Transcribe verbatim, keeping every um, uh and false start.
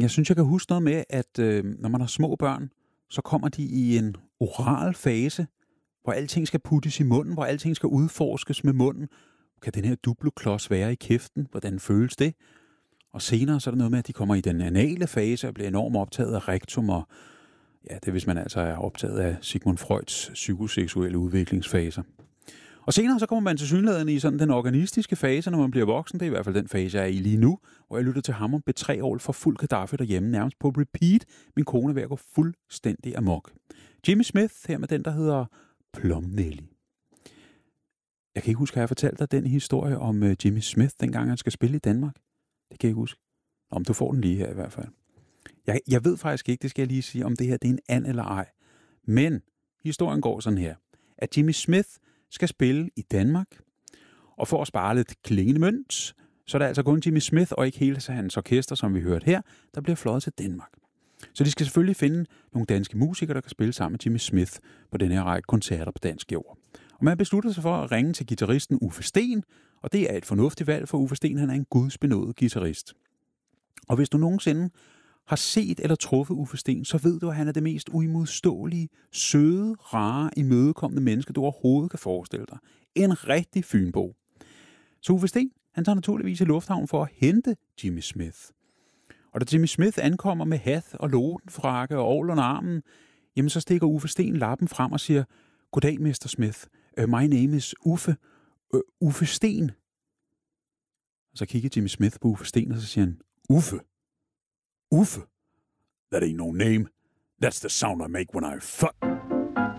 Men jeg synes, jeg kan huske noget med, at øh, når man har små børn, så kommer de i en oral fase, hvor alting skal puttes i munden, hvor alting skal udforskes med munden. Kan den her duploklods være i kæften? Hvordan føles det? Og senere så er der noget med, at de kommer i den anale fase og bliver enormt optaget af rektum, og ja, det er, hvis man altså er optaget af Sigmund Freuds psykoseksuelle udviklingsfaser. Og senere så kommer man til synligheden i sådan den organistiske fase, når man bliver voksen. Det er i hvert fald den fase, jeg er i lige nu, hvor jeg lytter til ham om tre år for fuld Gaddafi derhjemme, nærmest på repeat. Min kone er ved at gå fuldstændig amok. Jimmy Smith her med den, der hedder Plum Nelly. Jeg kan ikke huske, at jeg fortalte dig den historie om uh, Jimmy Smith, dengang han skal spille i Danmark. Det kan jeg ikke huske. Om du får den lige her i hvert fald. Jeg, jeg ved faktisk ikke, det skal jeg lige sige, om det her det er en and eller ej. Men historien går sådan her, at Jimmy Smith skal spille i Danmark, og for at spare lidt klingende mønt, så er der altså kun Jimmy Smith og ikke hele hans orkester, som vi hørte her, der bliver fløjet til Danmark. Så de skal selvfølgelig finde nogle danske musikere, der kan spille sammen med Jimmy Smith på den her række koncerter på dansk jord. Og man beslutter sig for at ringe til guitaristen Uffe Sten, og det er et fornuftigt valg, for Uffe Sten han er en gudsbenådet guitarist. Og hvis du nogensinde har set eller truffet Uffe Sten, så ved du, at han er det mest uimodståelige, søde, rare, imødekommende menneske, du overhovedet kan forestille dig. En rigtig fynbo. Så Uffe Sten, han tager naturligvis i lufthavnen for at hente Jimmy Smith. Og da Jimmy Smith ankommer med hat og lodenfrakke og ovl under armen, jamen så stikker Uffe Sten lappen frem og siger, "Goddag, mister Smith. Uh, my name is Uffe. Uh, Uffe Sten." Og så kigger Jimmy Smith på Uffe Sten, og så siger han, "Uffe? Uffe? That ain't no name. That's the sound I make when I fuck."